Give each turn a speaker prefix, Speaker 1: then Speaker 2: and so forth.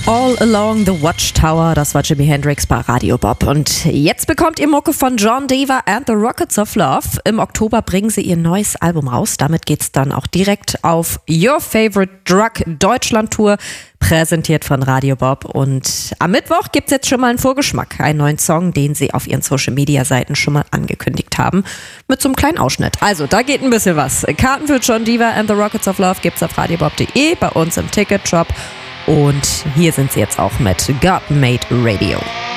Speaker 1: All Along the Watchtower, das war Jimi Hendrix bei Radio Bob. Und jetzt bekommt ihr Mucke von John Denver and the Rockets of Love. Im Oktober bringen sie ihr neues Album raus. Damit geht's dann auch direkt auf Your Favorite Drug Deutschland Tour, präsentiert von Radio Bob. Und am Mittwoch gibt's jetzt schon mal einen Vorgeschmack, einen neuen Song, den sie auf ihren Social-Media-Seiten schon mal angekündigt haben, mit so einem kleinen Ausschnitt. Also, da geht ein bisschen was. Karten für John Denver and the Rockets of Love gibt's auf radiobob.de, bei uns im Ticketshop. Und hier sind sie jetzt auch mit God Made Radio.